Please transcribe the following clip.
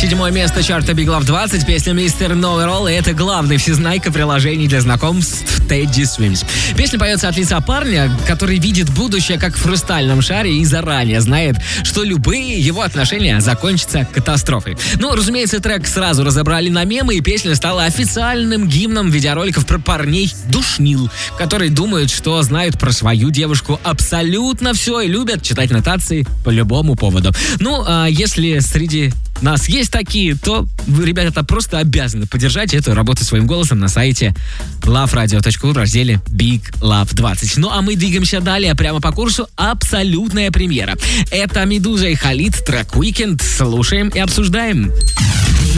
7 место чарта Big Love 20, песня Mr. Know-It-All, и это главный всезнайка приложений для знакомств Teddy Swims. Песня поется от лица парня, который видит будущее как в хрустальном шаре и заранее знает, что любые его отношения закончатся катастрофой. Ну, разумеется, трек сразу разобрали на мемы, и песня стала официальным гимном видеороликов про парней-душнил, которые думают, что знают про свою девушку абсолютно все и любят читать нотации по любому поводу. Ну, а если среди нас есть такие, то вы, ребята, просто обязаны поддержать эту работу своим голосом на сайте loveradio.ru в разделе Big Love 20. Ну а мы двигаемся далее, прямо по курсу абсолютная премьера. Это Медуза и Халид, трек Weekend. Слушаем и обсуждаем.